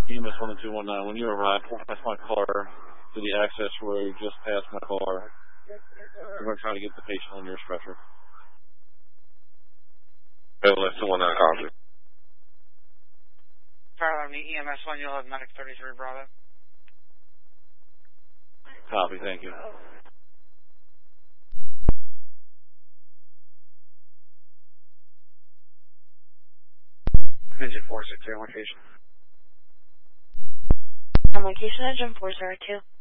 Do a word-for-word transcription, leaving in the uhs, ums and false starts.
E M S one two one nine, when you arrive, walk past my car to the access road just past my car. We're going to try to get the patient on your stretcher. L S two one nine, copy. Fire alarm, E M S one, you'll have medic thirty-three Bravo. Copy, thank you. Engine four six zero, location. On location, engine four zero two.